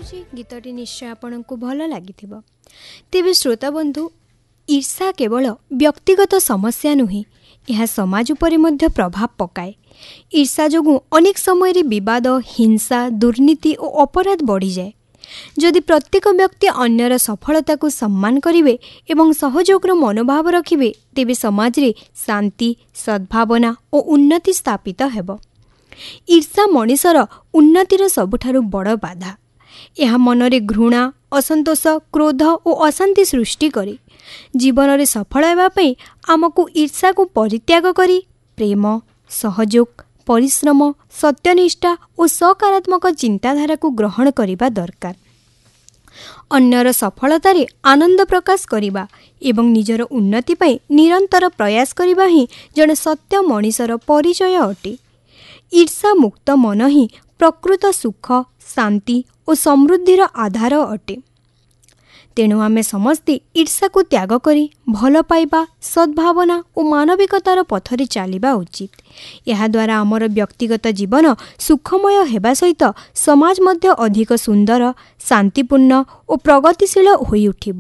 କରୁଛି ଗୀତଟି ନିଶ୍ଚୟ ଆପଣଙ୍କୁ ଭଲ ଲାଗିଥିବ। ତେବେ ଶ୍ରୋତା ବନ୍ଧୁ, ଈର୍ଷା କେବଳ ବ୍ୟକ୍ତିଗତ ସମସ୍ୟା ନୁହେଁ, ଏହା ସମାଜ ଉପରେ ମଧ୍ୟ ପ୍ରଭାବ ପକାଏ। ଈର୍ଷା ଯୋଗୁଁ ଅନେକ ସମୟରେ ବିବାଦ, ହିଂସା, ଦୁର୍ନୀତି ଓ ଅପରାଧ ବଢ଼ିଯାଏ। ଯଦି ପ୍ରତ୍ୟେକ ବ୍ୟକ୍ତି ଅନ୍ୟର ସଫଳତାକୁ ସମ୍ମାନ କରିବେ ଏବଂ ସହଯୋଗର ମନୋଭାବ ରଖିବେ, ତେବେ ସମାଜରେ ଶାନ୍ତି, ସଦ୍ଭାବନା ଓ ଉନ୍ନତି ସ୍ଥାପିତ ହେବ। ଈର୍ଷା ମଣିଷର ଉନ୍ନତିର ସବୁଠାରୁ ବଡ଼ ବାଧା। ଏହା ମନରେ ଘୃଣା, ଅସନ୍ତୋଷ, କ୍ରୋଧ ଓ ଅଶାନ୍ତି ସୃଷ୍ଟି କରେ। ଜୀବନରେ ସଫଳ ହେବା ପାଇଁ ଆମକୁ ଈର୍ଷାକୁ ପରିତ୍ୟାଗ କରି ପ୍ରେମ, ସହଯୋଗ, ପରିଶ୍ରମ, ସତ୍ୟନିଷ୍ଠା ଓ ସକାରାତ୍ମକ ଚିନ୍ତାଧାରାକୁ ଗ୍ରହଣ କରିବା ଦରକାର। ଅନ୍ୟର ସଫଳତାରେ ଆନନ୍ଦ ପ୍ରକାଶ କରିବା ଏବଂ ନିଜର ଉନ୍ନତି ପାଇଁ ନିରନ୍ତର ପ୍ରୟାସ କରିବା ହିଁ ଜଣେ ସତ୍ୟ ମଣିଷର ପରିଚୟ ଅଟେ। ଈର୍ଷା ମୁକ୍ତ ମନ ହିଁ ପ୍ରକୃତ ସୁଖ, ଶାନ୍ତି ଓ ସମୃଦ୍ଧିର ଆଧାର ଅଟେ। ତେଣୁ ଆମେ ସମସ୍ତେ ଈର୍ଷାକୁ ତ୍ୟାଗ କରି ଭଲ ପାଇବା, ସଦ୍ଭାବନା ଓ ମାନବିକତାର ପଥରେ ଚାଲିବା ଉଚିତ। ଏହାଦ୍ୱାରା ଆମର ବ୍ୟକ୍ତିଗତ ଜୀବନ ସୁଖମୟ ହେବା ସହିତ ସମାଜ ମଧ୍ୟ ଅଧିକ ସୁନ୍ଦର, ଶାନ୍ତିପୂର୍ଣ୍ଣ ଓ ପ୍ରଗତିଶୀଳ ହୋଇଉଠିବ।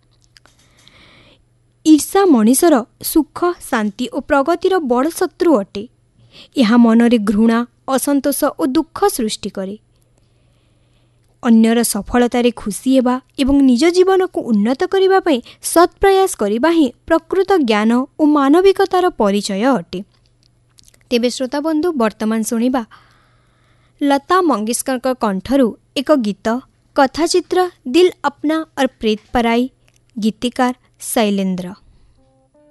ଈର୍ଷା ମଣିଷର ସୁଖ, ଶାନ୍ତି ଓ ପ୍ରଗତିର ବଡ଼ ଶତ୍ରୁ ଅଟେ। ଏହା ମନରେ ଘୃଣା, ଅସନ୍ତୋଷ ଓ ଦୁଃଖ ସୃଷ୍ଟି କରେ। ଅନ୍ୟର ସଫଳତାରେ ଖୁସି ହେବା ଏବଂ ନିଜ ଜୀବନକୁ ଉନ୍ନତ କରିବା ପାଇଁ ସତ୍ ପ୍ରୟାସ କରିବା ହିଁ ପ୍ରକୃତ ଜ୍ଞାନ ଓ ମାନବିକତାର ପରିଚୟ ଅଟେ। ତେବେ ଶ୍ରୋତାବନ୍ଧୁ, ବର୍ତ୍ତମାନ ଶୁଣିବା ଲତା ମଙ୍ଗେଶକରଙ୍କ କଣ୍ଠରୁ ଏକ ଗୀତ, କଥାଚିତ୍ର ଦିଲ୍ ଅପ୍ନା ଅର୍ ପ୍ରୀତ ପରାଇ, ଗୀତିକାର ଶୈଲେନ୍ଦ୍ର।